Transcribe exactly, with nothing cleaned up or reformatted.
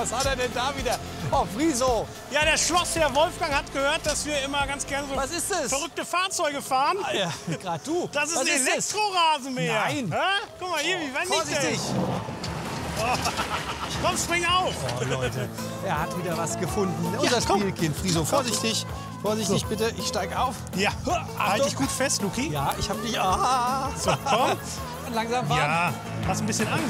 was hat er denn da wieder? Oh, Friso. Ja, der Schlossherr Wolfgang hat gehört, dass wir immer ganz gerne so Was ist das? verrückte Fahrzeuge fahren. Ah, ja, gerade du. Das ist was ein ist das? Elektrorasenmäher. Nein. Hä? Guck mal hier, wie wendig der Vorsichtig. ist. Komm, spring auf. Oh, Leute, er hat wieder was gefunden. Unser komm. Spielkind. Friso, vorsichtig. Vorsichtig bitte, ich steig auf. Ja, Achtung. halt dich gut fest, Luki. Ja, ich hab dich. Ah. So, komm. Langsam fahren. Ja, hast ein bisschen Angst.